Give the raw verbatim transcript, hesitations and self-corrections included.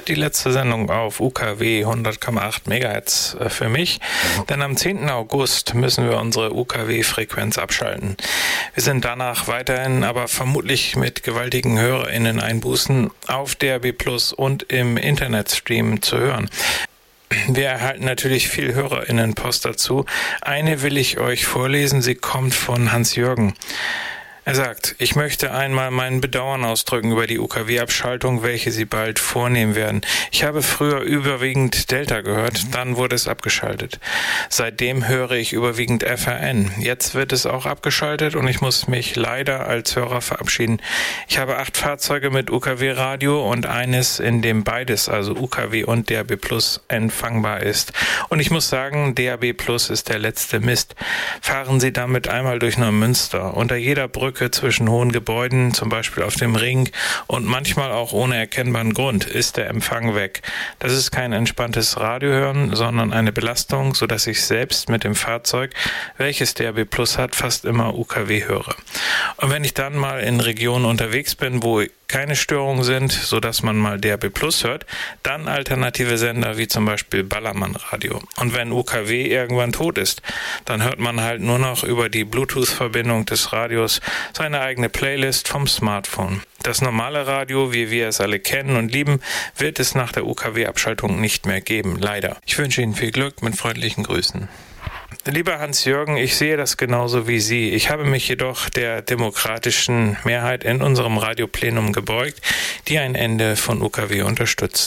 Die letzte Sendung auf U K W hundert Komma acht Megahertz für mich, denn am zehnten August müssen wir unsere U K W-Frequenz abschalten. Wir sind danach weiterhin, aber vermutlich mit gewaltigen HörerInnen-Einbußen auf D A B Plus und im Internetstream zu hören. Wir erhalten natürlich viel HörerInnen-Post dazu. Eine will ich euch vorlesen, sie kommt von Hans-Jürgen. Er sagt, ich möchte einmal mein Bedauern ausdrücken über die U K W-Abschaltung, welche Sie bald vornehmen werden. Ich habe früher überwiegend Delta gehört, dann wurde es abgeschaltet. Seitdem höre ich überwiegend F R N. Jetzt wird es auch abgeschaltet und ich muss mich leider als Hörer verabschieden. Ich habe acht Fahrzeuge mit U K W-Radio und eines, in dem beides, also U K W und D A B Plus, empfangbar ist. Und ich muss sagen, D A B Plus ist der letzte Mist. Fahren Sie damit einmal durch Neumünster. Unter jeder Brücke zwischen hohen Gebäuden, zum Beispiel auf dem Ring und manchmal auch ohne erkennbaren Grund, ist der Empfang weg. Das ist kein entspanntes Radiohören, sondern eine Belastung, sodass ich selbst mit dem Fahrzeug, welches D A B Plus hat, fast immer U K W höre. Und wenn ich dann mal in Regionen unterwegs bin, wo keine Störungen sind, sodass man mal D A B Plus hört, dann alternative Sender wie zum Beispiel Ballermann Radio. Und wenn U K W irgendwann tot ist, dann hört man halt nur noch über die Bluetooth-Verbindung des Radios seine eigene Playlist vom Smartphone. Das normale Radio, wie wir es alle kennen und lieben, wird es nach der U K W-Abschaltung nicht mehr geben, leider. Ich wünsche Ihnen viel Glück, mit freundlichen Grüßen. Lieber Hans-Jürgen, ich sehe das genauso wie Sie. Ich habe mich jedoch der demokratischen Mehrheit in unserem Radioplenum gebeugt, die ein Ende von U K W unterstützt.